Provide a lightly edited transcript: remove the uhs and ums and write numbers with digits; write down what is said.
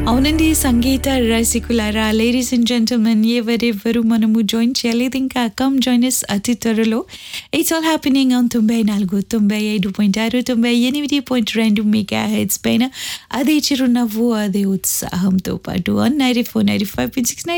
అవునండి. సంగీత రసికులారా, ladies and gentlemen ఎవరెవ్వరు మనము join చేయలేదు ఇంకా. కమ్ జాయిన్ అస్ అతి త్వరలో. It's all happening on 94, 95.6, 98.2 megahertz పైన. అదే చిరునవ్వు, అదే ఉత్సాహంతో పాటు ఆన్ 94, 95.6